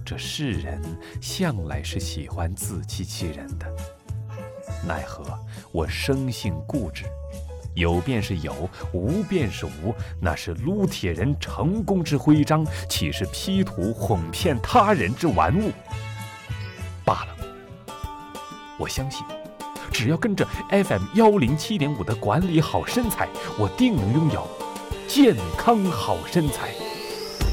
这世人向来是喜欢自欺欺人的，奈何我生性固执，有便是有，无便是无，那是撸铁人成功之徽章，岂是 P 图哄骗他人之玩物罢了。我相信，只要跟着 FM107.5的管理好身材，我定能拥有健康好身材。